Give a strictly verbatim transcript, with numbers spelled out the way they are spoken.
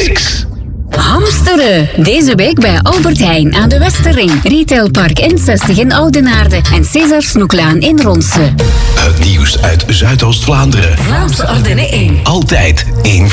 Classics. Hamsteren. Deze week bij Albert Heijn aan de Westerring. Retailpark N zestig in Oudenaarde en César Snoeklaan in Ronse. Het nieuws uit Zuidoost-Vlaanderen. Vlaamse Ardennen één. Altijd één